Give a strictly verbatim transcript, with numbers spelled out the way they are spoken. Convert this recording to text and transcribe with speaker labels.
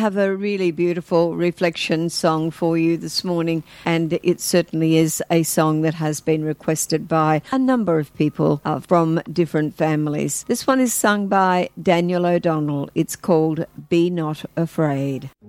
Speaker 1: have a really beautiful reflection song for you this morning, and it certainly is a song that has been requested by a number of people uh, from different families. This one is sung by Daniel O'Donnell. It's called Be Not Afraid.